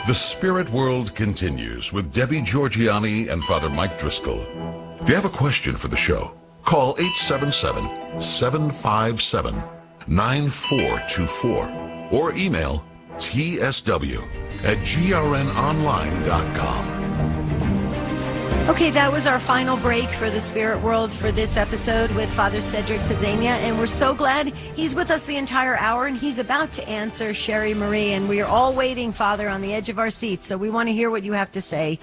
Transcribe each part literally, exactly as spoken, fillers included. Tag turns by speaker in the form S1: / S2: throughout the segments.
S1: The Spirit World continues with Debbie Georgianni and Father Mike Driscoll. If you have a question for the show, call eight seven seven, seven five seven, nine four two four or email t s w at g r n online dot com.
S2: Okay, that was our final break for the Spirit World for this episode with Father Cedric Pizzania, and we're so glad he's with us the entire hour, and he's about to answer Sherry Marie, and we are all waiting, Father, on the edge of our seats, so we want to hear what you have to say.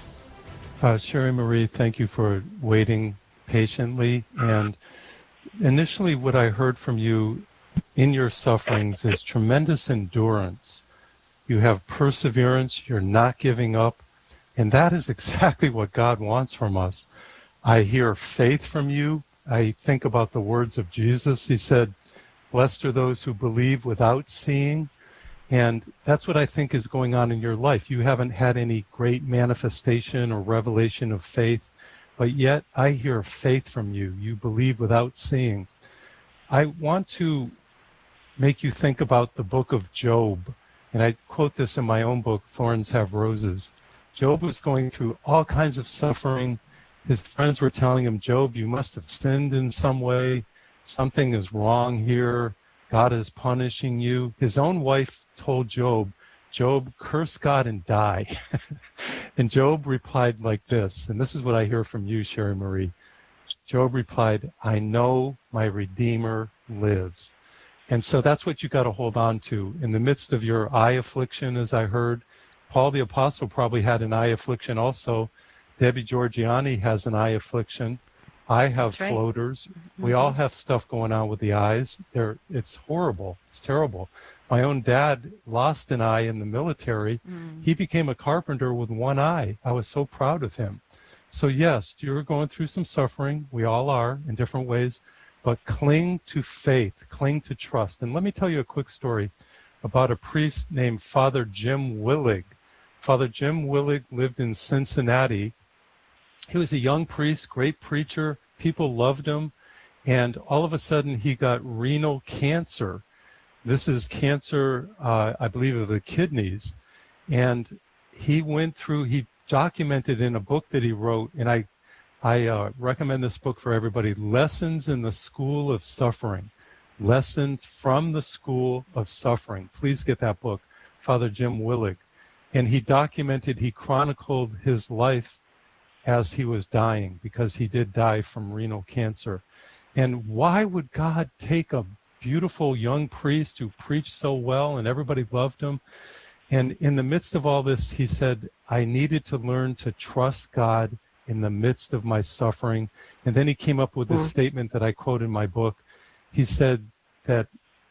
S3: Uh, Sherry Marie, thank you for waiting patiently, and initially what I heard from you in your sufferings is tremendous endurance. You have perseverance, you're not giving up. And that is exactly what God wants from us. I hear faith from you. I think about the words of Jesus. He said, blessed are those who believe without seeing. And that's what I think is going on in your life. You haven't had any great manifestation or revelation of faith, but yet I hear faith from you. You believe without seeing. I want to make you think about the book of Job. And I quote this in my own book, Thorns Have Roses. Job was going through all kinds of suffering. His friends were telling him, Job, you must have sinned in some way. Something is wrong here. God is punishing you. His own wife told Job, Job, curse God and die. And Job replied like this, and this is what I hear from you, Sherry Marie. Job replied, I know my Redeemer lives. And so that's what you got to hold on to. In the midst of your eye affliction, as I heard, Paul the Apostle probably had an eye affliction also. Debbie Georgianni has an eye affliction. I have right. floaters. Mm-hmm. We all have stuff going on with the eyes. They're, it's horrible. It's terrible. My own dad lost an eye in the military. Mm. He became a carpenter with one eye. I was so proud of him. So yes, you're going through some suffering. We all are in different ways. But cling to faith. Cling to trust. And let me tell you a quick story about a priest named Father Jim Willig. Father Jim Willig lived in Cincinnati. He was a young priest, great preacher. People loved him. And all of a sudden, he got renal cancer. This is cancer, uh, I believe, of the kidneys. And he went through, he documented in a book that he wrote, and I, I uh, recommend this book for everybody, Lessons in the School of Suffering. Lessons from the School of Suffering. Please get that book, Father Jim Willig. And he documented, he chronicled his life as he was dying, because he did die from renal cancer. And why would God take a beautiful young priest who preached so well and everybody loved him? And in the midst of all this, he said, I needed to learn to trust God in the midst of my suffering. And then he came up with this statement that I quote in my book. He said that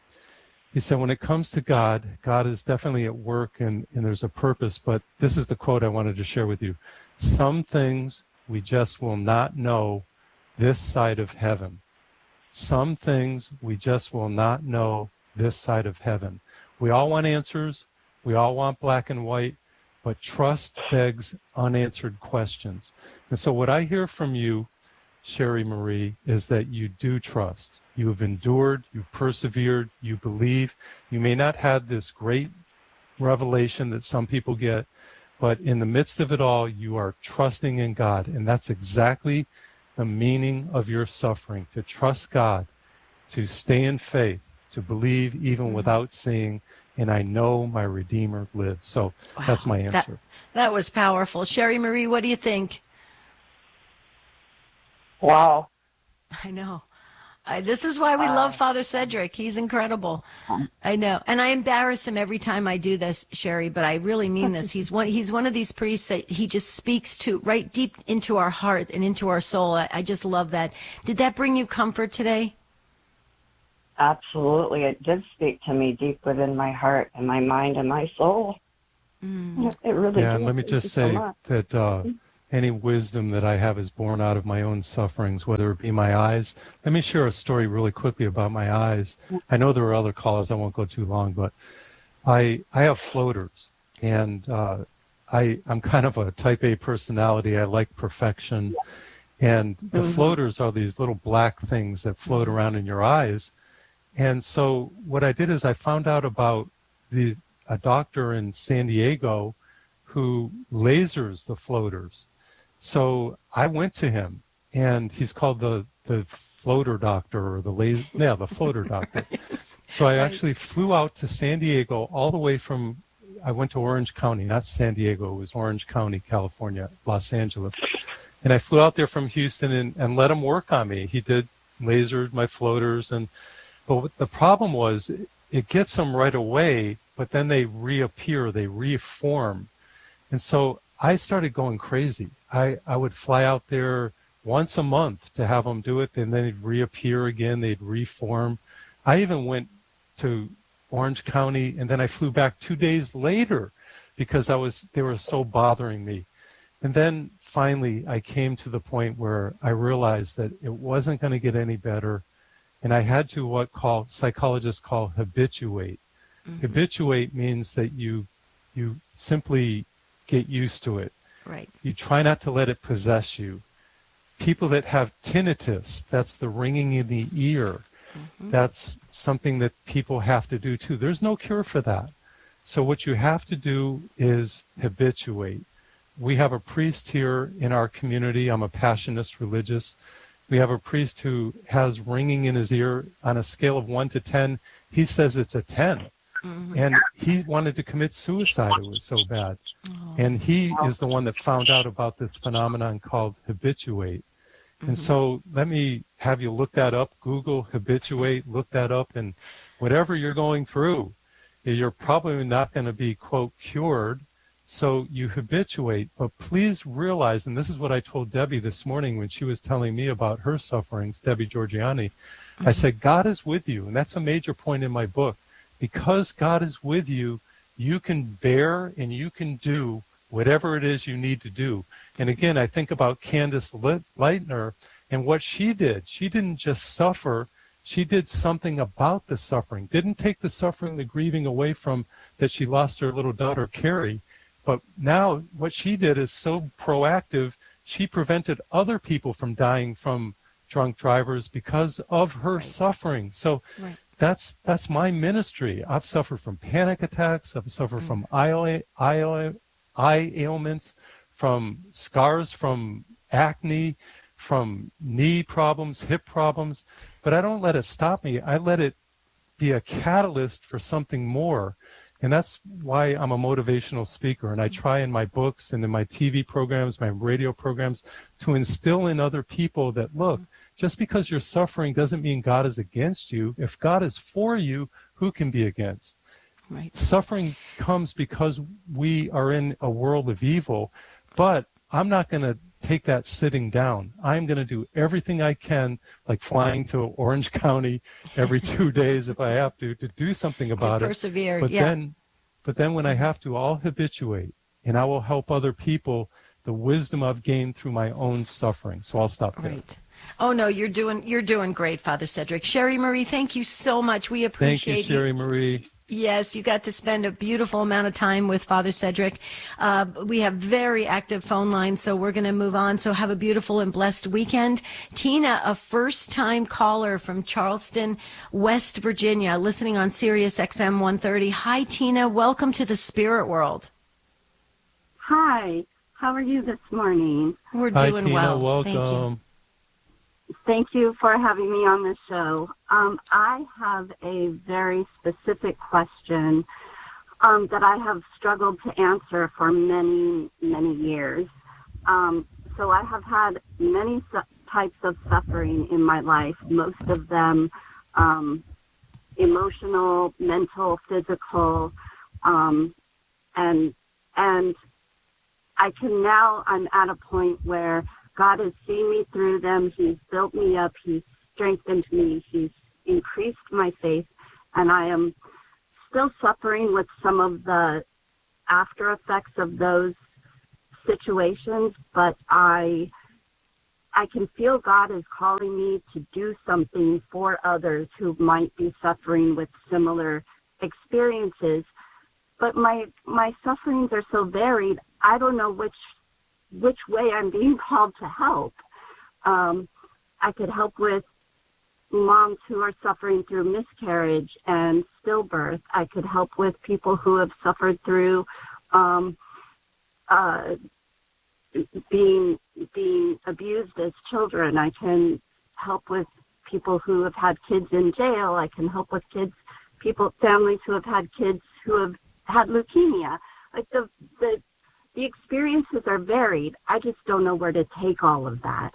S3: He said, when it comes to God, God is definitely at work and, and there's a purpose, but this is the quote I wanted to share with you. Some things we just will not know this side of heaven. Some things we just will not know this side of heaven. We all want answers. We all want black and white, but trust begs unanswered questions. And so what I hear from you, Sherry Marie, is that you do trust. You have endured, you've persevered, you believe. You may not have this great revelation that some people get, but in the midst of it all, you are trusting in God. And that's exactly the meaning of your suffering, to trust God, to stay in faith, to believe even without seeing, and I know my Redeemer lives. So wow, that's my answer.
S2: That, that was powerful. Sherry Marie, what do you think?
S4: Wow.
S2: I know. I, this is why we uh, love Father Cedric. He's incredible. I know. And I embarrass him every time I do this, Sherry, but I really mean this. He's one He's one of these priests that he just speaks to right deep into our heart and into our soul. I, I just love that. Did that bring you comfort today?
S4: Absolutely. It did speak to me deep within my heart and my mind and my soul. Mm. It really
S3: yeah,
S4: did.
S3: and let me just say so that uh, any wisdom that I have is born out of my own sufferings, whether it be my eyes. Let me share a story really quickly about my eyes. I know there are other callers. I won't go too long, but I I have floaters, and uh, I, I'm kind of a type A personality. I like perfection. And the mm-hmm. floaters are these little black things that float around in your eyes. And so what I did is I found out about the, a doctor in San Diego who lasers the floaters. So I went to him, and he's called the, the floater doctor, or the laser, yeah, the floater doctor. So I
S2: Right.
S3: actually flew out to San Diego all the way from, I went to Orange County, not San Diego, it was Orange County, California, Los Angeles. And I flew out there from Houston and, and let him work on me. He did lasered my floaters. And but what the problem was, it, it gets them right away, but then they reappear, they reform. And so I started going crazy. I, I would fly out there once a month to have them do it, and then they'd reappear again, they'd reform. I even went to Orange County, and then I flew back two days later because I was they were so bothering me. And then finally I came to the point where I realized that it wasn't going to get any better, and I had to what call psychologists call habituate. Mm-hmm. Habituate means that you you simply get used to it.
S2: Right.
S3: You try not to let it possess you. People that have tinnitus, that's the ringing in the ear. Mm-hmm. That's something that people have to do too. There's no cure for that. So what you have to do is habituate. We have a priest here in our community. I'm a Passionist religious. We have a priest who has ringing in his ear on a scale of one to ten. He says it's a ten. Mm-hmm. And he wanted to commit suicide. It was so bad. Oh. And he is the one that found out about this phenomenon called habituate. Mm-hmm. And so let me have you look that up, Google habituate, look that up, and whatever you're going through, you're probably not going to be, quote, cured. So you habituate. But please realize, and this is what I told Debbie this morning when she was telling me about her sufferings, Debbie Georgiani, mm-hmm. I said, God is with you. And that's a major point in my book. Because God is with you, you can bear and you can do whatever it is you need to do. And again, I think about Candace Lightner and what she did. She didn't just suffer. She did something about the suffering. Didn't take the suffering, the grieving away from that she lost her little daughter, Carrie. But now what she did is so proactive. She prevented other people from dying from drunk drivers because of her right. suffering. So right. That's that's my ministry. I've suffered from panic attacks. I've suffered mm. from eye, eye, eye ailments, from scars from acne, from knee problems, hip problems. But I don't let it stop me. I let it be a catalyst for something more. And that's why I'm a motivational speaker. And I try in my books and in my T V programs, my radio programs, to instill in other people that, look, just because you're suffering doesn't mean God is against you. If God is for you, who can be against? Right. Suffering comes because we are in a world of evil. But I'm not going to take that sitting down. I'm going to do everything I can, like flying to Orange County every two days if I have to, to do something about
S2: to
S3: it.
S2: Persevere,
S3: but
S2: yeah.
S3: then, but then when I have to, I'll habituate, and I will help other people the wisdom I've gained through my own suffering. So I'll stop there.
S2: Right. Oh no, you're doing you're doing great, Father Cedric. Sherry Marie, thank you so much. We appreciate
S3: Thank you, Sherry Marie.
S2: Yes, you got to spend a beautiful amount of time with Father Cedric. Uh, we have very active phone lines, so we're going to move on. So have a beautiful and blessed weekend. Tina, a first-time caller from Charleston, West Virginia, listening on Sirius X M one thirty. Hi, Tina. Welcome to the spirit world.
S5: Hi. How are you this morning?
S2: We're
S3: Hi,
S2: doing
S3: Tina,
S2: well.
S3: welcome.
S2: Thank you.
S5: Thank you for having me on the show. Um, I have a very specific question um, that I have struggled to answer for many, many years. Um, so I have had many su- types of suffering in my life, most of them um, emotional, mental, physical, um, and and I can now, I'm at a point where God has seen me through them. He's built me up. He's strengthened me. He's increased my faith. And I am still suffering with some of the after effects of those situations, but I I can feel God is calling me to do something for others who might be suffering with similar experiences. But my my sufferings are so varied, I don't know which which way I'm being called to help. Um, I could help with moms who are suffering through miscarriage and stillbirth. I could help with people who have suffered through um, uh, being being abused as children. I can help with people who have had kids in jail. I can help with kids, people, families who have had kids who have had leukemia. Like the the the experiences are varied. I just don't know where to take all of that.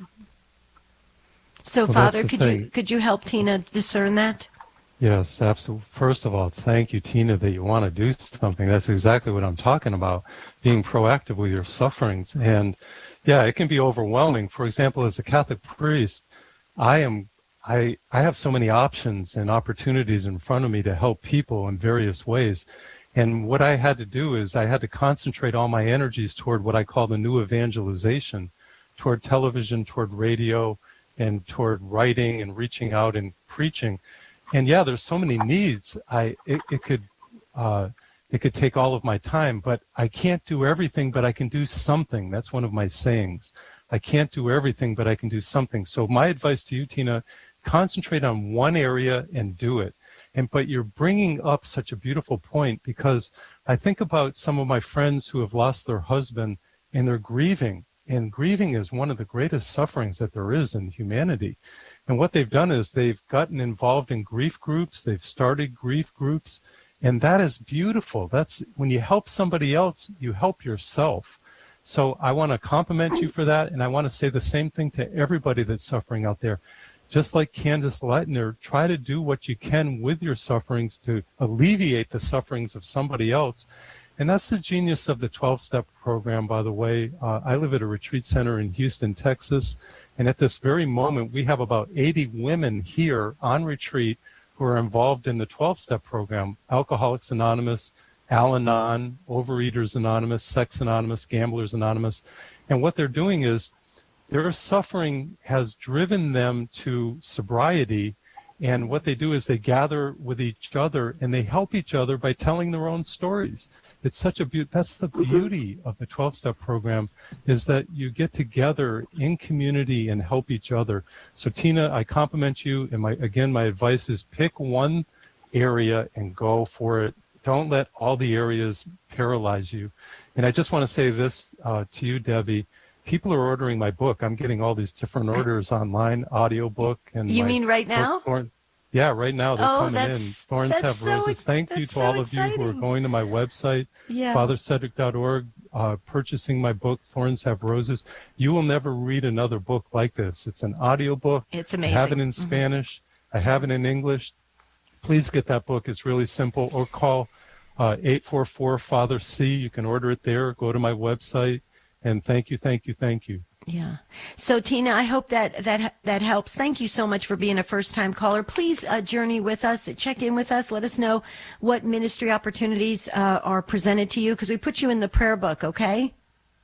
S2: So,
S3: well,
S2: Father, could thing. you could you help Tina discern that?
S3: Yes, absolutely. First of all, thank you, Tina, that you want to do something. That's exactly what I'm talking about, being proactive with your sufferings. And, yeah, it can be overwhelming. For example, as a Catholic priest, I am I I have so many options and opportunities in front of me to help people in various ways. And what I had to do is I had to concentrate all my energies toward what I call the new evangelization, toward television, toward radio, and toward writing and reaching out and preaching. And yeah, there's so many needs. I it, it could uh, it could take all of my time, but I can't do everything, but I can do something. That's one of my sayings. I can't do everything, but I can do something. So my advice to you, Tina, concentrate on one area and do it. And but you're bringing up such a beautiful point, because I think about some of my friends who have lost their husband and they're grieving. And grieving is one of the greatest sufferings that there is in humanity. And what they've done is they've gotten involved in grief groups. They've started grief groups. And that is beautiful. That's when you help somebody else, you help yourself. So I want to compliment you for that. And I want to say the same thing to everybody that's suffering out there. Just like Candace Leitner, try to do what you can with your sufferings to alleviate the sufferings of somebody else. And that's the genius of the twelve-step program, by the way. Uh, I live at a retreat center in Houston, Texas, and at this very moment, we have about eighty women here on retreat who are involved in the twelve-step program: Alcoholics Anonymous, Al-Anon, Overeaters Anonymous, Sex Anonymous, Gamblers Anonymous. And what they're doing is their suffering has driven them to sobriety. And what they do is they gather with each other and they help each other by telling their own stories. It's such a beauty. That's the beauty of the twelve-step program, is that you get together in community and help each other. So Tina, I compliment you. And my, again, my advice is pick one area and go for it. Don't let all the areas paralyze you. And I just want to say this uh, to you, Debbie. People are ordering my book. I'm getting all these different orders online, audio book. And
S2: you
S3: my
S2: mean right now?
S3: Book, yeah, right now they're
S2: oh,
S3: coming
S2: that's,
S3: in. Thorns
S2: that's
S3: Have
S2: so,
S3: Roses. Thank you to
S2: so
S3: all
S2: exciting.
S3: of you who are going to my website,
S2: yeah.
S3: father cedric dot org, uh, purchasing my book, Thorns Have Roses. You will never read another book like this. It's an audio book.
S2: It's amazing.
S3: I have it in
S2: mm-hmm.
S3: Spanish. I have it in English. Please get that book. It's really simple. Or call uh, eight four four, Father C. You can order it there. Go to my website. And thank you, thank you, thank you.
S2: Yeah. So, Tina, I hope that that that helps. Thank you so much for being a first-time caller. Please uh, journey with us, check in with us. Let us know what ministry opportunities uh, are presented to you, because we put you in the prayer book, okay?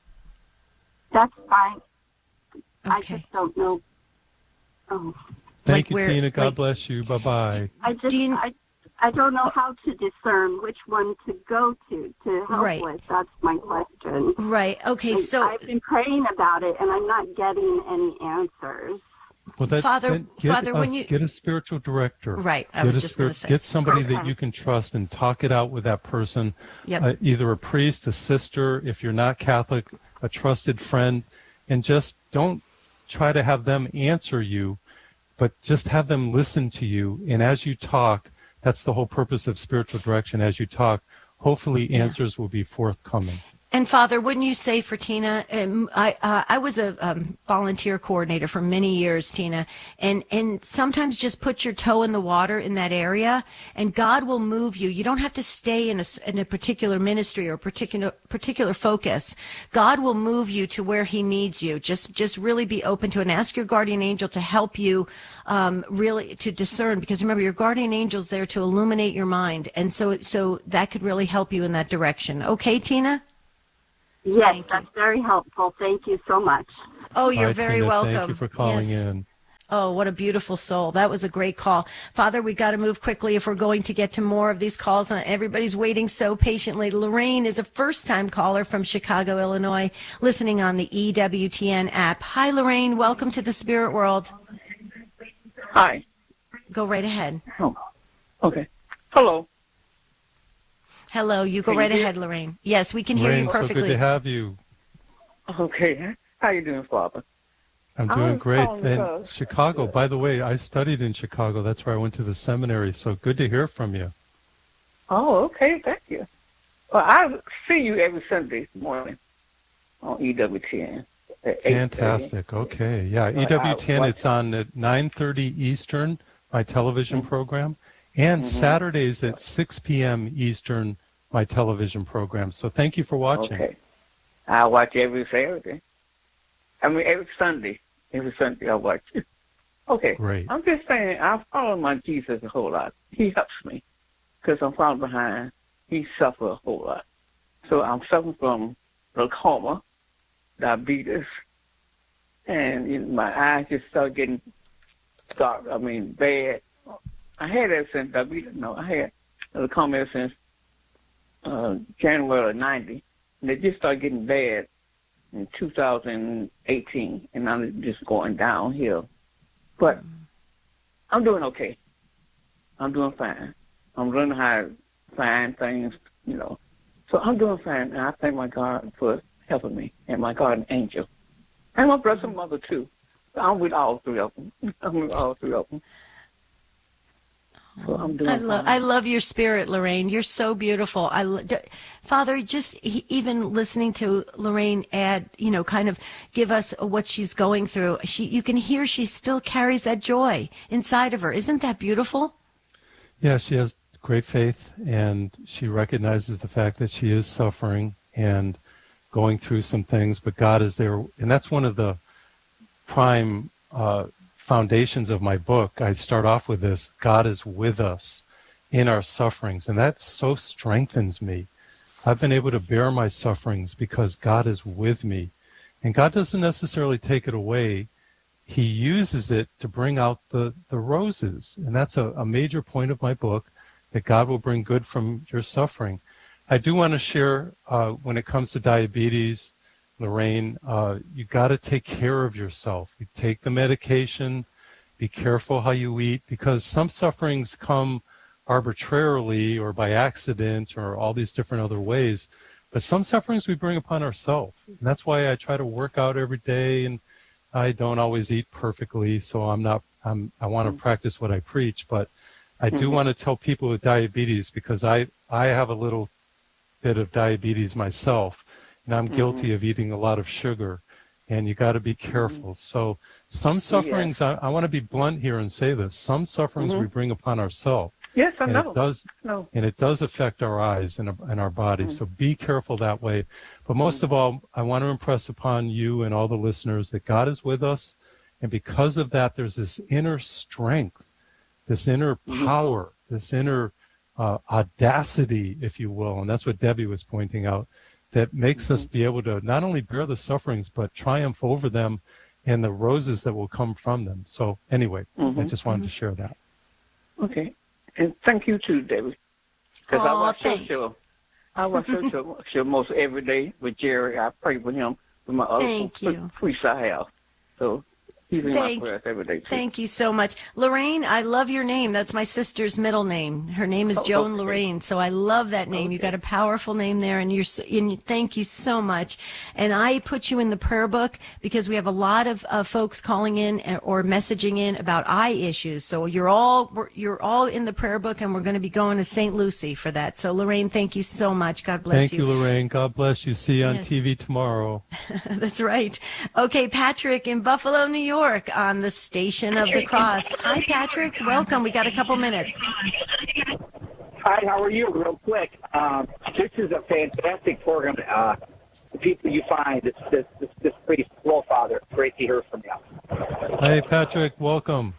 S5: That's fine.
S2: Okay.
S5: I just don't know. Oh.
S3: Thank
S2: like
S3: you,
S2: where,
S3: Tina. God
S2: like,
S3: bless you. Bye-bye.
S5: I just,
S2: you,
S5: I, I don't know how to discern which one to go to to help
S2: right.
S5: with. That's my question.
S2: Right. Okay.
S5: And
S2: so
S5: I've been praying about it, and I'm not getting any answers.
S3: Well, that,
S2: Father,
S3: that get
S2: Father,
S3: a,
S2: when you
S3: get a spiritual director.
S2: Right. I
S3: get
S2: was
S3: a
S2: just
S3: spirit,
S2: going to say.
S3: Get somebody
S5: Okay.
S3: that you can trust and talk it out with that person.
S2: Yep.
S3: Uh, either a priest, a sister, if you're not Catholic, a trusted friend, and just don't try to have them answer you, but just have them listen to you. And as you talk, that's the whole purpose of spiritual direction. As you talk, hopefully
S2: Yeah.
S3: answers will be forthcoming.
S2: And Father, wouldn't you say for Tina, um, I uh, I was a um, volunteer coordinator for many years, Tina, and, and sometimes just put your toe in the water in that area, and God will move you. You don't have to stay in a, in a particular ministry or particular particular focus. God will move you to where He needs you. Just just really be open to it, and ask your guardian angel to help you um, really to discern, because remember, your guardian angel's there to illuminate your mind, and so so that could really help you in that direction. Okay, Tina?
S5: Yes,
S2: Thank
S5: that's
S2: you.
S5: very helpful. Thank you so much.
S2: Oh, you're
S3: Bye,
S2: very
S3: Tina.
S2: welcome.
S3: Thank you for calling
S2: Yes.
S3: in.
S2: Oh, what a beautiful soul. That was a great call. Father, we got to move quickly if we're going to get to more of these calls, and everybody's waiting so patiently. Lorraine is a first-time caller from Chicago, Illinois, listening on the E W T N app. Hi, Lorraine. Welcome to the Spirit World.
S6: Hi.
S2: Go right ahead.
S6: Oh, okay. Hello.
S2: Hello, you go
S6: Can you
S2: right
S6: hear?
S2: ahead, Lorraine. Yes, we can hear
S3: Lorraine,
S2: you
S3: so
S2: perfectly.
S3: good to have you.
S6: Okay. How you doing, Father?
S3: I'm
S6: I
S3: doing
S6: was
S3: great.
S6: calling
S3: And
S6: because-
S3: Chicago,
S6: Good.
S3: by the way, I studied in Chicago. That's where I went to the seminary. So good to hear from you.
S6: Oh, okay. Thank you. Well, I see you every Sunday morning on E W ten at eight thirty.
S3: Fantastic. Okay. Yeah,
S6: Right,
S3: E W ten,
S6: I-
S3: it's on at nine thirty Eastern, my television
S6: Mhm.
S3: program, and
S6: Mhm.
S3: Saturdays at six p.m. Eastern, my television program. So thank you for watching.
S6: Okay. I watch every Saturday. I mean, every Sunday. Every Sunday I watch it. Okay.
S3: Great.
S6: I'm just saying, I follow my Jesus a whole lot. He helps me because I'm falling behind. He suffers a whole lot. So I'm suffering from glaucoma, diabetes, and you know, my eyes just start getting dark. I mean, bad. I had that since diabetes. No, I had glaucoma since uh, January of ninety. And it just started getting bad in two thousand eighteen, and now it's just going downhill. But I'm doing okay. I'm doing fine. I'm learning how to find things, you know. So I'm doing fine, and I thank my God for helping me, and my guardian angel. And my brother and mother, too. I'm with all three of them. I'm with all three of them. So I'm doing
S2: I love
S6: fine.
S2: I love your spirit, Lorraine. You're so beautiful. I lo- d- Father, just he, even listening to Lorraine add, you know, kind of give us what she's going through. She, you can hear she still carries that joy inside of her. Isn't that beautiful?
S3: Yeah, she has great faith, and she recognizes the fact that she is suffering and going through some things, but God is there. And that's one of the prime uh, foundations of my book. I start off with this: God is with us in our sufferings, and that so strengthens me. I've been able to bear my sufferings because God is with me, and God doesn't necessarily take it away. He uses it to bring out the, the roses, and that's a, a major point of my book, that God will bring good from your suffering. I do want to share, uh, when it comes to diabetes, Lorraine, uh, you got to take care of yourself. You take the medication, be careful how you eat, because some sufferings come arbitrarily or by accident or all these different other ways, but some sufferings we bring upon ourselves. And that's why I try to work out every day, and I don't always eat perfectly, so I'm not, I'm, I want to mm-hmm. practice what I preach, but I do mm-hmm. want to tell people with diabetes, because I, I have a little bit of diabetes myself, and I'm mm-hmm. guilty of eating a lot of sugar, and you got to be careful. Mm-hmm. So some sufferings, yeah. I, I want to be blunt here and say this, some sufferings mm-hmm. we bring upon ourselves.
S6: Yes, I
S3: and
S6: know.
S3: It does,
S6: no.
S3: And it does affect our eyes and, and our bodies, mm-hmm. so be careful that way. But most mm-hmm. of all, I want to impress upon you and all the listeners that God is with us, and because of that, there's this inner strength, this inner power, mm-hmm. this inner uh, audacity, if you will, and that's what Debbie was pointing out, that makes mm-hmm. us be able to not only bear the sufferings, but triumph over them and the roses that will come from them. So anyway, mm-hmm. I just wanted mm-hmm. to share that.
S6: Okay. And thank you too, Debbie. Because I watch your show. I watch your show, show most every day with Jerry. I pray for him with my other
S2: thank you.
S6: priest I have. So he's in
S2: thank,
S6: my prayers every day too.
S2: Thank you so much. Lorraine, I love your name. That's my sister's middle name. Her name is oh, Joan okay. Lorraine. So I love that name. Okay. You got a powerful name there, and you're so, and thank you so much. And I put you in the prayer book because we have a lot of uh, folks calling in or messaging in about eye issues. So you're all you're all in the prayer book, and we're going to be going to Saint Lucie for that. So Lorraine, thank you so much. God bless
S3: thank
S2: you.
S3: Thank you, Lorraine. God bless you. See you on yes. T V tomorrow.
S2: That's right. Okay, Patrick in Buffalo, New York. York on the Station of the Cross. Hi, Patrick. Welcome. We got a couple minutes.
S7: Hi, how are you? Real quick. Um, this is a fantastic program. Uh, the people you find, this, this, this, this priest, Well, Father, great to hear from you.
S3: Hey, Patrick. Welcome.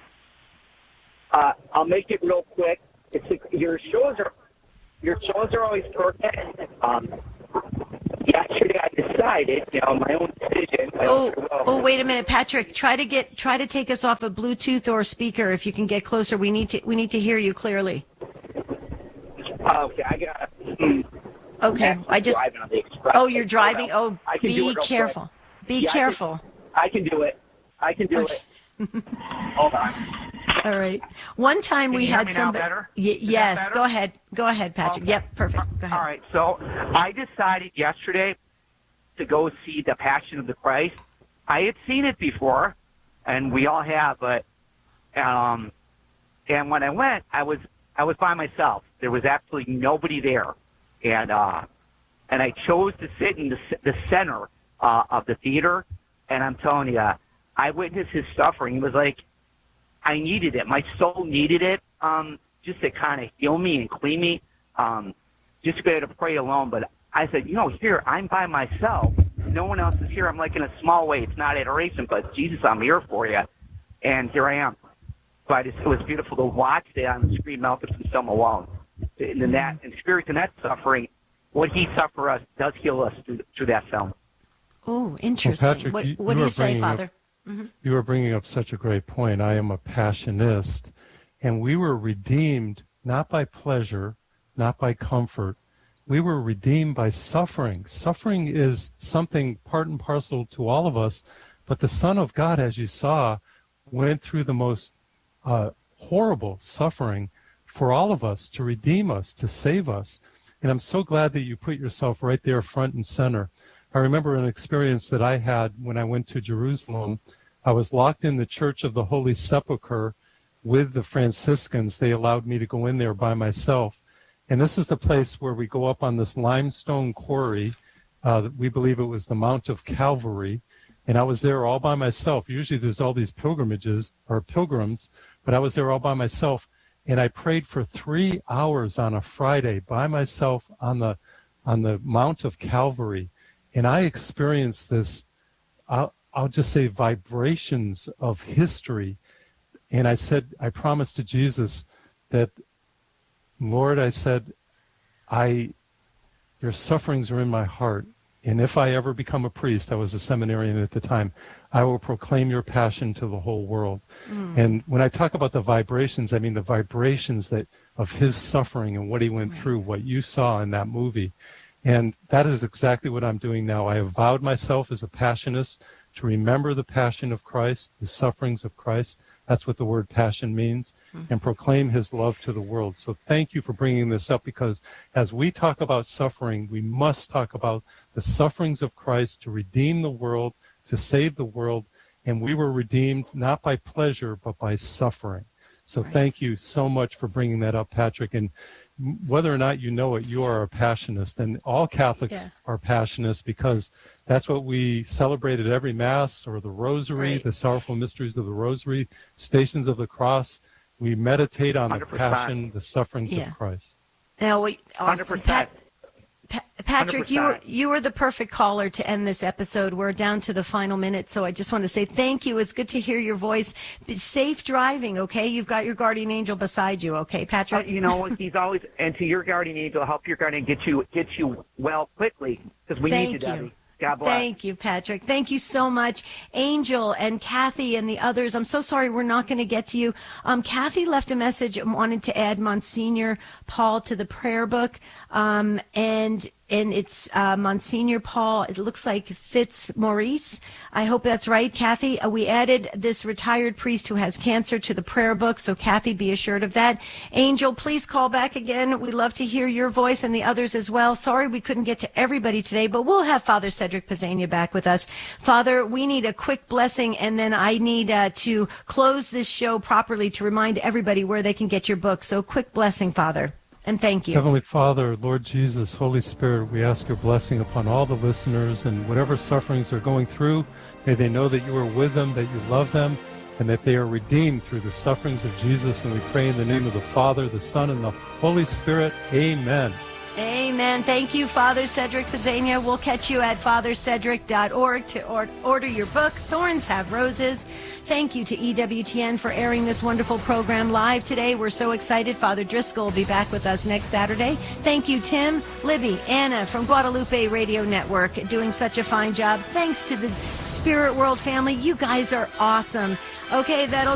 S7: Uh, I'll make it real quick. It's a, your shows are your shows are always perfect. Um, Yesterday, I decided, you know, my own decision. My
S2: oh,
S7: own,
S2: oh, wait a minute, Patrick. Try to get, try to take us off a Bluetooth or speaker if you can get closer. We need to, we need to hear you clearly.
S7: Uh, okay, I got. Mm,
S2: okay, I just.
S7: On the express.
S2: Oh, you're driving. Oh,
S7: I can
S2: be careful. Quick. Be
S7: yeah,
S2: careful.
S7: I can, I can do it. I can do it. Hold on.
S2: All right. One time
S8: Can
S2: we
S8: you hear
S2: had
S8: me now
S2: somebody.
S8: better?
S2: Y-
S8: Is that
S2: yes.
S8: better?
S2: Go ahead. Go ahead, Patrick.
S8: Okay.
S2: Yep. Perfect. Go ahead.
S8: All right. So I decided yesterday to go see The Passion of the Christ. I had seen it before, and we all have, but um, and when I went, I was I was by myself. There was absolutely nobody there, and uh, and I chose to sit in the the center uh, of the theater. And I'm telling you, I witnessed his suffering. It was like I needed it. My soul needed it, um, just to kind of heal me and clean me, um, just to be able to pray alone. But I said, you know, here I'm by myself. No one else is here. I'm like in a small way. It's not adoration, but Jesus, I'm here for you. And here I am. But it was beautiful to watch that on the screen, Mel Gibson, Selma Malone. And in that, and experiencing that suffering, what he suffered us does heal us through, through that film.
S2: Oh, interesting.
S3: Well, Patrick,
S2: what
S3: you,
S2: what
S3: you
S2: do you
S3: are
S2: say,
S3: bringing
S2: Father?
S3: Up,
S2: Mm-hmm.
S3: You are bringing up such a great point. I am a passionist, and we were redeemed not by pleasure, not by comfort. We were redeemed by suffering. Suffering is something part and parcel to all of us, but the Son of God, as you saw, went through the most uh, horrible suffering for all of us to redeem us, to save us. And I'm so glad that you put yourself right there front and center. I remember an experience that I had when I went to Jerusalem. I was locked in the Church of the Holy Sepulchre with the Franciscans. They allowed me to go in there by myself. And this is the place where we go up on this limestone quarry. Uh, we believe it was the Mount of Calvary. And I was there all by myself. Usually there's all these pilgrimages or pilgrims, but I was there all by myself. And I prayed for three hours on a Friday by myself on the on the Mount of Calvary. And I experienced this, I'll, I'll just say, vibrations of history. And I said, I promised to Jesus that, Lord, I said, I, your sufferings are in my heart. And if I ever become a priest, I was a seminarian at the time, I will proclaim your passion to the whole world. Mm. And when I talk about the vibrations, I mean the vibrations that of his suffering and what he went right. through, what you saw in that movie. And that is exactly what I'm doing now. I have vowed myself as a passionist to remember the passion of Christ, the sufferings of Christ. That's what the word passion means, mm-hmm. and proclaim his love to the world. So thank you for bringing this up, because as we talk about suffering, we must talk about the sufferings of Christ to redeem the world, to save the world. And we were redeemed not by pleasure, but by suffering. So right. thank you so much for bringing that up, Patrick. And whether or not you know it, you are a passionist, and all Catholics yeah. are passionists, because that's what we celebrate at every Mass, or the Rosary, right. the sorrowful mysteries of the Rosary, Stations of the Cross. We meditate on one hundred percent. The passion, the sufferings yeah. of Christ.
S2: Now, we, awesome. Pat, Pa- Patrick, you were, you were the perfect caller to end this episode. We're down to the final minute, so I just want to say thank you. It's good to hear your voice. Be safe driving, okay? You've got your guardian angel beside you, okay, Patrick?
S8: Uh, you know, he's always, and to your guardian angel, help your guardian get you get you well quickly, because we
S2: thank
S8: need you,
S2: you.
S8: Debbie. God bless.
S2: Thank you, Patrick. Thank you so much. Angel and Kathy and the others, I'm so sorry we're not going to get to you. Um, Kathy left a message and wanted to add Monsignor Paul to the prayer book. Um, and and it's uh, Monsignor Paul, it looks like Fitzmaurice. I hope that's right, Kathy. Uh, we added this retired priest who has cancer to the prayer book, so Kathy, be assured of that. Angel, please call back again. We'd love to hear your voice and the others as well. Sorry we couldn't get to everybody today, but we'll have Father Cedric Pizzania back with us. Father, we need a quick blessing, and then I need uh, to close this show properly to remind everybody where they can get your book. So quick blessing, Father. And thank you.
S3: Heavenly Father, Lord Jesus, Holy Spirit, we ask your blessing upon all the listeners, and whatever sufferings they're going through, may they know that you are with them, that you love them, and that they are redeemed through the sufferings of Jesus. And we pray in the name of the Father, the Son, and the Holy Spirit. Amen.
S2: Amen. Thank you, Father Cedric Pizzania. We'll catch you at father cedric dot org to or- order your book, Thorns Have Roses. Thank you to E W T N for airing this wonderful program live today. We're so excited. Father Driscoll will be back with us next Saturday. Thank you, Tim, Libby, Anna from Guadalupe Radio Network, doing such a fine job. Thanks to the Spirit World family. You guys are awesome. Okay, that'll